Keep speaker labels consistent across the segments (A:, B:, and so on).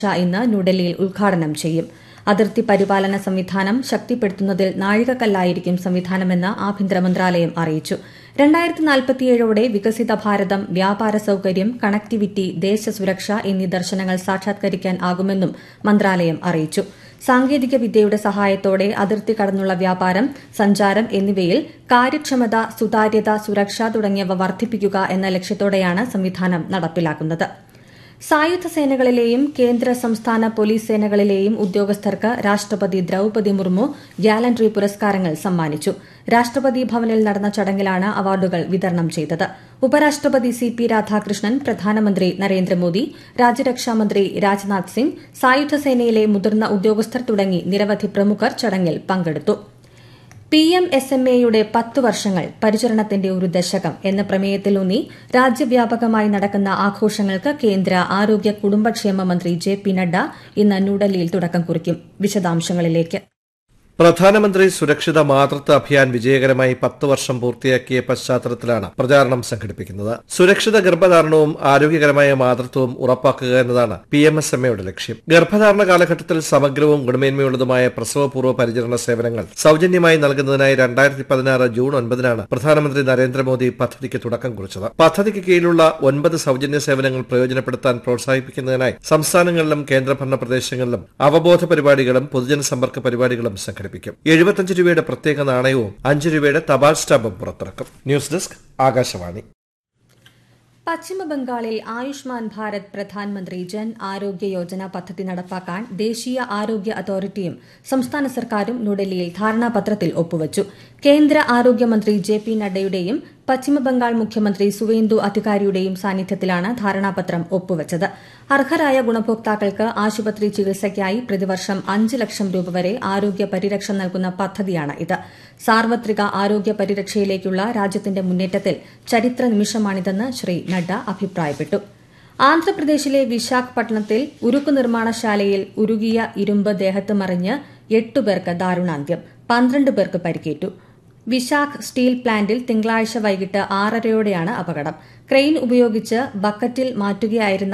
A: ഇന്ന് ന്യൂഡൽഹിയിൽ ഉദ്ഘാടനം ചെയ്യും. അതിർത്തി പരിപാലന സംവിധാനം ശക്തിപ്പെടുത്തുന്നതിൽ നാഴികക്കല്ലായിരിക്കും സംവിധാനമെന്ന് ആഭ്യന്തര മന്ത്രാലയം അറിയിച്ചു. 2047ഓടെ വികസിത ഭാരതം, വ്യാപാര സൌകര്യം, കണക്ടിവിറ്റി, ദേശസുരക്ഷ എന്നീ ദർശനങ്ങൾ സാക്ഷാത്കരിക്കാൻ ആകുമെന്നും മന്ത്രാലയം അറിയിച്ചു. സാങ്കേതിക വിദ്യയുടെ സഹായത്തോടെ അതിർത്തി കടന്നുള്ള വ്യാപാരം, സഞ്ചാരം എന്നിവയിൽ കാര്യക്ഷമത, സുതാര്യത, സുരക്ഷ തുടങ്ങിയവ വർദ്ധിപ്പിക്കുക എന്ന ലക്ഷ്യത്തോടെയാണ് സംവിധാനം നടപ്പിലാക്കുന്നത്. സായുധ സേനകളിലെയും കേന്ദ്ര സംസ്ഥാന പോലീസ് സേനകളിലെയും ഉദ്യോഗസ്ഥർക്ക് രാഷ്ട്രപതി ദ്രൌപദി മുർമു ഗ്യാലൻട്രി പുരസ്കാരങ്ങൾ സമ്മാനിച്ചു. രാഷ്ട്രപതി ഭവനിൽ നടന്ന ചടങ്ങിലാണ് അവാർഡുകൾ വിതരണം ചെയ്തത്. ഉപരാഷ്ട്രപതി സി.പി. രാധാകൃഷ്ണൻ, പ്രധാനമന്ത്രി നരേന്ദ്രമോദി, രാജ്യരക്ഷാമന്ത്രി രാജ്നാഥ് സിംഗ്, സായുധ സേനയിലെ മുതിർന്ന ഉദ്യോഗസ്ഥർ തുടങ്ങി നിരവധി പ്രമുഖർ ചടങ്ങിൽ പങ്കെടുത്തു. PMSMAയുടെ 10 വർഷങ്ങൾ പരിചരണത്തിന്റെ ഒരു ദശകം എന്ന പ്രമേയത്തിലൂന്നി രാജ്യവ്യാപകമായി നടക്കുന്ന ആഘോഷങ്ങൾക്ക് കേന്ദ്ര ആരോഗ്യ കുടുംബക്ഷേമ മന്ത്രി JP നഡ്ഡ ഇന്ന് ന്യൂഡൽഹിയിൽ തുടക്കം കുറിക്കും. വിശദാംശങ്ങളിലേക്ക്.
B: പ്രധാനമന്ത്രി സുരക്ഷിത മാതൃത്വ അഭിയാൻ വിജയകരമായി 10 വർഷം പൂർത്തിയാക്കിയ പശ്ചാത്തലത്തിലാണ് പ്രചാരണം സംഘടിപ്പിക്കുന്നത്. സുരക്ഷിത ഗർഭധാരണവും ആരോഗ്യകരമായ മാതൃത്വവും ഉറപ്പാക്കുക എന്നതാണ് PMSMAയുടെ ലക്ഷ്യം. ഗർഭധാരണ കാലഘട്ടത്തിൽ സമഗ്രവും ഗുണമേന്മയുള്ളതുമായ പ്രസവപൂർവ്വ പരിചരണ സേവനങ്ങൾ സൌജന്യമായി നൽകുന്നതിനായി 2016 ജൂൺ 9 പ്രധാനമന്ത്രി നരേന്ദ്രമോദി പദ്ധതിക്ക് തുടക്കം കുറിച്ചത്. പദ്ധതിക്ക് കീഴിലുള്ള 9 സൌജന്യ സേവനങ്ങൾ പ്രയോജനപ്പെടുത്താൻ പ്രോത്സാഹിപ്പിക്കുന്നതിനായി സംസ്ഥാനങ്ങളിലും കേന്ദ്രഭരണ പ്രദേശങ്ങളിലും അവബോധ പരിപാടികളും പൊതുജന സമ്പർക്ക പരിപാടികളും സംഘടിപ്പിക്കും. 75 രൂപയുടെ പ്രത്യേക നാണയവും 5 രൂപയുടെ തപാൽ സ്റ്റാമ്പും പുറത്തിറക്കും. News desk, Akashvani.
A: പശ്ചിമബംഗാളിൽ ആയുഷ്മാൻ ഭാരത് പ്രധാൻമന്ത്രി ജൻ ആരോഗ്യ യോജന പദ്ധതി നടപ്പാക്കാൻ ദേശീയ ആരോഗ്യ അതോറിറ്റിയും സംസ്ഥാന സർക്കാരും ന്യൂഡൽഹിയിൽ ധാരണാപത്രത്തിൽ ഒപ്പുവച്ചു. കേന്ദ്ര ആരോഗ്യമന്ത്രി JP നഡ്ഡയുടെയും പശ്ചിമബംഗാൾ മുഖ്യമന്ത്രി സുവേന്ദു അധികാരിയുടെയും സാന്നിധ്യത്തിലാണ് ധാരണാപത്രം ഒപ്പുവച്ചത്. അർഹരായ ഗുണഭോക്താക്കൾക്ക് ആശുപത്രി ചികിത്സയ്ക്കായി പ്രതിവർഷം 5 ലക്ഷം രൂപ വരെ ആരോഗ്യ പരിരക്ഷ നൽകുന്ന പദ്ധതിയാണ് ഇത്. സാർവത്രിക ആരോഗ്യ പരിരക്ഷയിലേക്കുള്ള രാജ്യത്തിന്റെ മുന്നേറ്റത്തിൽ ചരിത്ര നിമിഷമാണിതെന്ന് ശ്രീ നഡ്ഡ അഭിപ്രായപ്പെട്ടു. ആന്ധ്രാപ്രദേശിലെ വിശാഖപട്ടണത്തിൽ ഉരുക്കു നിർമ്മാണശാലയിൽ ഉരുകിയ ഇരുമ്പ് ദേഹത്ത് മറിഞ്ഞ് 8 പേർക്ക് ദാരുണാന്ത്യം, 12 പേർക്ക് പരിക്കേറ്റു. വിശാഖ് സ്റ്റീൽ പ്ലാന്റിൽ തിങ്കളാഴ്ച വൈകിട്ട് 6:30യോടെയാണ് അപകടം. ക്രെയിൻ ഉപയോഗിച്ച് ബക്കറ്റിൽ മാറ്റുകയായിരുന്ന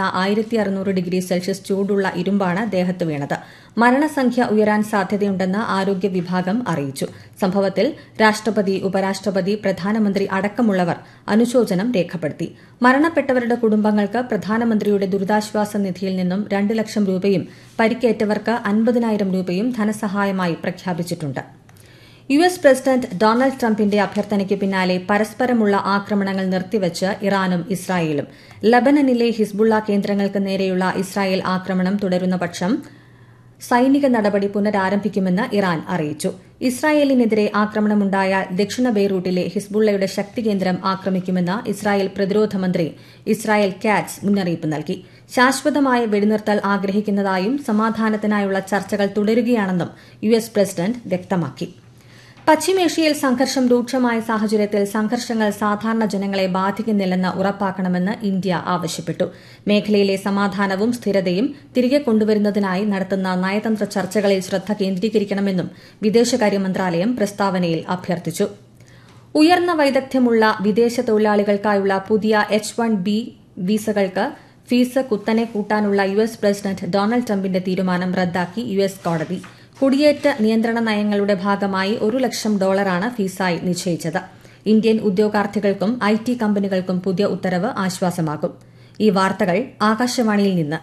A: 1600°C ചൂടുള്ള ഇരുമ്പാണ് ദേഹത്ത് വീണത്. മരണസംഖ്യ ഉയരാൻ സാധ്യതയുണ്ടെന്ന് ആരോഗ്യ വിഭാഗം അറിയിച്ചു. സംഭവത്തിൽ രാഷ്ട്രപതി, ഉപരാഷ്ട്രപതി, പ്രധാനമന്ത്രി അടക്കമുള്ളവർ അനുശോചനം രേഖപ്പെടുത്തി. മരണപ്പെട്ടവരുടെ കുടുംബങ്ങൾക്ക് പ്രധാനമന്ത്രിയുടെ ദുരിതാശ്വാസ നിധിയിൽ നിന്നും 2 ലക്ഷം രൂപയും പരിക്കേറ്റവർക്ക് 50,000 രൂപയും ധനസഹായമായി പ്രഖ്യാപിച്ചിട്ടുണ്ട്. US പ്രസിഡന്റ് ഡൊണാൾഡ് ട്രംപിന്റെ അഭ്യർത്ഥനയ്ക്ക് പിന്നാലെ പരസ്പരമുള്ള ആക്രമണങ്ങൾ നിർത്തിവച്ച് ഇറാനും ഇസ്രായേലും. ലബനനിലെ ഹിസ്ബുള്ള കേന്ദ്രങ്ങൾക്ക് നേരെയുള്ള ഇസ്രായേൽ ആക്രമണം തുടരുന്ന പക്ഷം സൈനിക നടപടി പുനരാരംഭിക്കുമെന്ന് ഇറാൻ അറിയിച്ചു. ഇസ്രായേലിനെതിരെ ആക്രമണമുണ്ടായാൽ ദക്ഷിണ ബെയ്റൂട്ടിലെ ഹിസ്ബുള്ളയുടെ ശക്തി കേന്ദ്രം ആക്രമിക്കുമെന്ന് ഇസ്രായേൽ പ്രതിരോധ മന്ത്രി ഇസ്രായേൽ കാറ്റ്സ് മുന്നറിയിപ്പ് നൽകി. ശാശ്വതമായ വെടിനിർത്തൽ ആഗ്രഹിക്കുന്നതായും സമാധാനത്തിനായുള്ള ചർച്ചകൾ തുടരുകയാണെന്നും US പ്രസിഡന്റ് വ്യക്തമാക്കി. പശ്ചിമേഷ്യയിൽ സംഘർഷം രൂക്ഷമായ സാഹചര്യത്തിൽ സംഘർഷങ്ങൾ സാധാരണ ജനങ്ങളെ ബാധിക്കുന്നില്ലെന്ന് ഉറപ്പാക്കണമെന്ന് ഇന്ത്യ ആവശ്യപ്പെട്ടു. മേഖലയിലെ സമാധാനവും സ്ഥിരതയും തിരികെ കൊണ്ടുവരുന്നതിനായി നടത്തുന്ന നയതന്ത്ര ചർച്ചകളിൽ ശ്രദ്ധ കേന്ദ്രീകരിക്കണമെന്നും വിദേശകാര്യ മന്ത്രാലയം പ്രസ്താവനയിൽ അഭ്യർത്ഥിച്ചു. ഉയർന്ന വൈദഗ്ധ്യമുള്ള വിദേശ തൊഴിലാളികൾക്കായുള്ള പുതിയ H-1B വിസകൾക്ക് ഫീസ് കുത്തനെ കൂട്ടാനുള്ള US പ്രസിഡന്റ് ഡൊണാൾഡ് ട്രംപിന്റെ തീരുമാനം റദ്ദാക്കി US കോടതി. കുടിയേറ്റ നിയന്ത്രണ നയങ്ങളുടെ ഭാഗമായി $1 ലക്ഷം ഫീസായി നിശ്ചയിച്ചത്. ഇന്ത്യൻ ഉദ്യോഗാർത്ഥികൾക്കും IT കമ്പനികൾക്കും പുതിയ ഉത്തരവ് ആശ്വാസമാകും. ഈ വാർത്തകൾ ആകാശവാണിയിൽ നിന്ന്.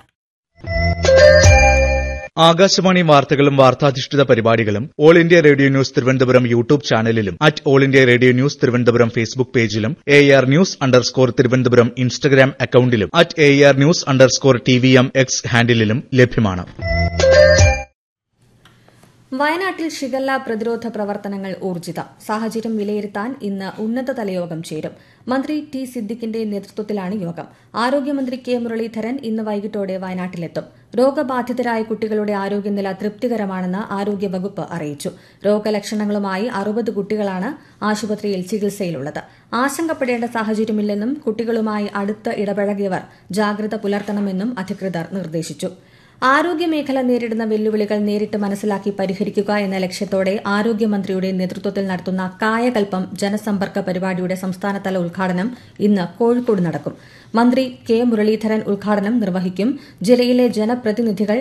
C: ആകാശവാണി വാർത്തകളും വാർത്താധിഷ്ഠിത പരിപാടികളും all India radio news Thiruvananthapuram YouTube ചാനലിലും all India radio news Thiruvananthapuram Facebook പേജിലും AR News_ തിരുവനന്തപുരം ഇൻസ്റ്റഗ്രാം അക്കൌണ്ടിലും AR News_TVM X ഹാൻഡിലും ലഭ്യമാണ്.
A: വയനാട്ടിൽ ഷിഗല്ല പ്രതിരോധ പ്രവർത്തനങ്ങൾ ഊർജിതം. സാഹചര്യം വിലയിരുത്താൻ ഇന്ന് ഉന്നതതല യോഗം ചേരും. മന്ത്രി T. സിദ്ദിഖിന്റെ നേതൃത്വത്തിലാണ് യോഗം. ആരോഗ്യമന്ത്രി K. മുരളീധരൻ ഇന്ന് വൈകിട്ടോടെ വയനാട്ടിലെത്തും. രോഗബാധിതരായ കുട്ടികളുടെ ആരോഗ്യനില തൃപ്തികരമാണെന്ന് ആരോഗ്യവകുപ്പ് അറിയിച്ചു. രോഗലക്ഷണങ്ങളുമായി 60 കുട്ടികളാണ് ആശുപത്രിയിൽ ചികിത്സയിലുള്ളത്. ആശങ്കപ്പെടേണ്ട സാഹചര്യമില്ലെന്നും കുട്ടികളുമായി അടുത്ത് ഇടപഴകിയവർ ജാഗ്രത പുലർത്തണമെന്നും അധികൃതർ നിർദ്ദേശിച്ചു. ആരോഗ്യമേഖല നേരിടുന്ന വെല്ലുവിളികൾ നേരിട്ട് മനസ്സിലാക്കി പരിഹരിക്കുക എന്ന ലക്ഷ്യത്തോടെ ആരോഗ്യമന്ത്രിയുടെ നേതൃത്വത്തിൽ നടത്തുന്ന കായകൽപ്പം ജനസമ്പർക്ക പരിപാടിയുടെ സംസ്ഥാനതല ഉദ്ഘാടനം ഇന്ന് കോഴിക്കോട് നടക്കും. മന്ത്രി K. മുരളീധരൻ ഉദ്ഘാടനം നിർവഹിക്കും. ജില്ലയിലെ ജനപ്രതിനിധികൾ,